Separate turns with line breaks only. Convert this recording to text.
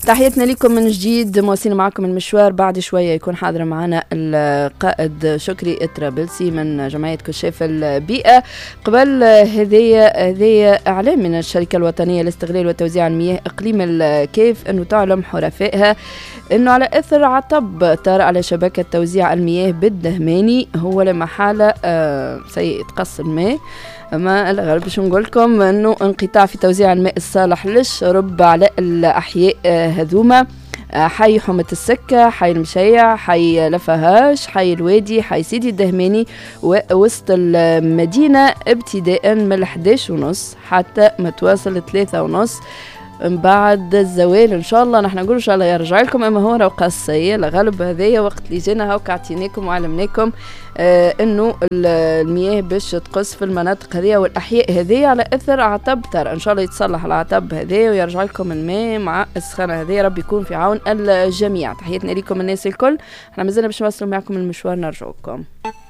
تحياتنا لكم من جديد، مواصلين معكم المشوار. بعد شوية يكون حاضر معنا القائد شكري الطرابلسي من جمعية كشاف البيئة. قبل هذه إعلام من الشركة الوطنية لاستغلال وتوزيع المياه إقليم الكيف أنه تعلم حرفائها أنه على أثر عطب طار على شبكة توزيع المياه بالدهماني هو لمحالة سيتقص الماء. أما الغرب باش نقول لكم أنه انقطاع في توزيع الماء الصالح للشرب على الأحياء هذوما: حي حومة السكة، حي المشيع، حي لفهاش، حي الوادي، حي سيدي الدهماني، ووسط المدينة ابتداء من 11:30 حتى ما توصل 3:30 بعد الزوال. ان شاء الله نحن نقول ان شاء الله يرجع لكم، اما هو راه قصيه الغالب هذايا وقت اللي جينا هاك عطيناكم وعلمناكم انه المياه باش تقص في المناطق هذيا والاحياء هذيا على اثر عطب ترى. ان شاء الله يتصلح العطب هذايا ويرجع لكم الماء مع السخانه هذيا، ربي يكون في عون الجميع. تحياتنا لكم الناس الكل، احنا مازلنا باش نواصلوا معكم المشوار، نرجعكم.